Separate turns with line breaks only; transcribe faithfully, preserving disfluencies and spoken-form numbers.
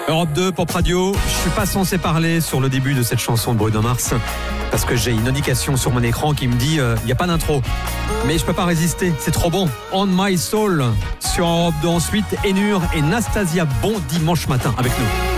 Europe deux, Pop Radio. Je suis pas censé parler sur le début de cette chanson de Bruno Mars parce que j'ai une indication sur mon écran qui me dit il euh, n'y a pas d'intro. Mais je peux pas résister, c'est trop bon. On My Soul sur Europe deux ensuite. Enur et Nastasia, bon dimanche matin avec nous.